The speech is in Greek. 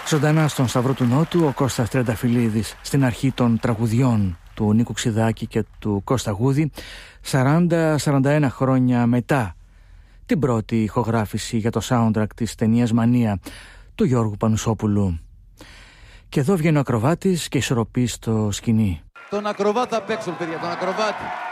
Ζωντανά στον Σταυρό του Νότου, ο Κώστας Τριανταφυλλίδης στην αρχή των τραγουδιών του Νίκου Ξηδάκη και του Κώστα Γούδη, 40-41 χρόνια μετά την πρώτη ηχογράφηση για το soundtrack της ταινίας Μανία του Γιώργου Πανουσόπουλου. Και εδώ βγαίνει ο ακροβάτης και ισορροπεί στο σκηνή. Τον ακροβάτα απ' έξω, παιδιά, τον ακροβάτη.